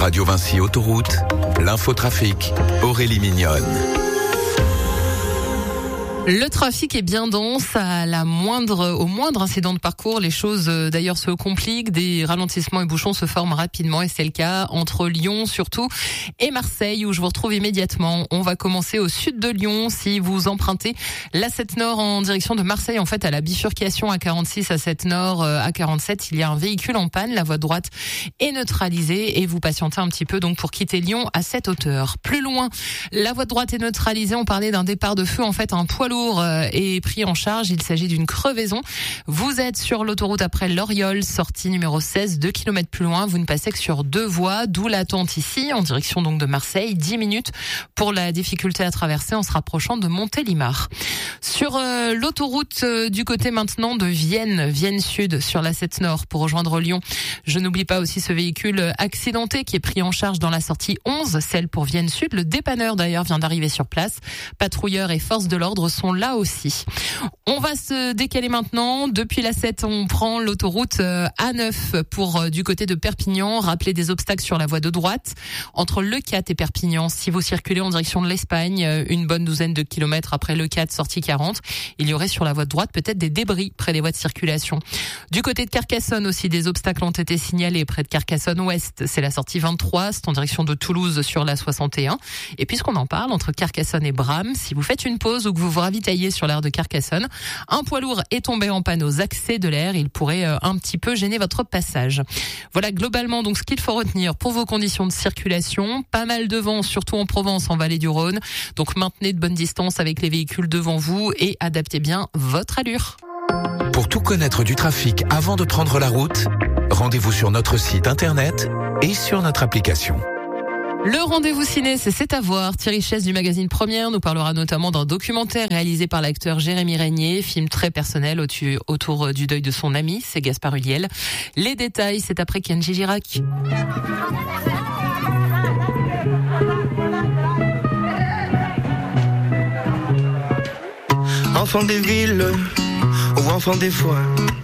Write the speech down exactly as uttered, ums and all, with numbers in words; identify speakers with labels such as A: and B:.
A: Radio Vinci Autoroute, l'infotrafic, Aurélie Mignonne.
B: Le trafic est bien dense. À la moindre, au moindre incident de parcours, les choses euh, d'ailleurs se compliquent. Des ralentissements et bouchons se forment rapidement et c'est le cas entre Lyon surtout et Marseille où je vous retrouve immédiatement. On va commencer au sud de Lyon. Si vous empruntez l'A sept Nord en direction de Marseille, en fait à la bifurcation A quarante-six A sept Nord euh, A quarante-sept, il y a un véhicule en panne. La voie de droite est neutralisée et vous patientez un petit peu donc pour quitter Lyon à cette hauteur. Plus loin, la voie de droite est neutralisée. On parlait d'un départ de feu. En fait, un poids lourd est pris en charge. Il s'agit d'une crevaison. Vous êtes sur l'autoroute après Loriol, sortie numéro seize, deux kilomètres plus loin. Vous ne passez que sur deux voies, d'où l'attente ici, en direction donc de Marseille. dix minutes pour la difficulté à traverser en se rapprochant de Montélimar. Sur euh, l'autoroute euh, du côté maintenant de Vienne, Vienne Sud, sur l'A sept Nord pour rejoindre Lyon. Je n'oublie pas aussi ce véhicule accidenté qui est pris en charge dans la sortie onze, celle pour Vienne Sud. Le dépanneur d'ailleurs vient d'arriver sur place. Patrouilleurs et forces de l'ordre sont là aussi. On va se décaler maintenant. Depuis l'A sept, on prend l'autoroute A neuf pour du côté de Perpignan. Rappelez des obstacles sur la voie de droite entre Leucate et Perpignan. Si vous circulez en direction de l'Espagne, une bonne douzaine de kilomètres après Leucate, sortie quarante, il y aurait sur la voie de droite peut-être des débris près des voies de circulation. Du côté de Carcassonne aussi, des obstacles ont été signalés près de Carcassonne Ouest. C'est la sortie vingt-trois, c'est en direction de Toulouse sur la soixante et un. Et puisqu'on en parle, entre Carcassonne et Bram, si vous faites une pause ou que vous vous ravitaillez sur l'aire de Carcassonne, un poids lourd est tombé en panne aux accès de l'aire. Il pourrait euh, un petit peu gêner votre passage. Voilà globalement donc ce qu'il faut retenir pour vos conditions de circulation. Pas mal de vent, surtout en Provence, en vallée du Rhône. Donc maintenez de bonnes distances avec les véhicules devant vous et adaptez bien votre allure.
A: Pour tout connaître du trafic avant de prendre la route, rendez-vous sur notre site internet et sur notre application.
B: Le rendez-vous ciné, c'est C'est à voir. Thierry Chess du magazine Première nous parlera notamment d'un documentaire réalisé par l'acteur Jérémy Régnier, film très personnel autour du deuil de son ami, c'est Gaspard Ulliel. Les détails, c'est après Kenji Girac.
C: Enfant des villes ou enfant des foins,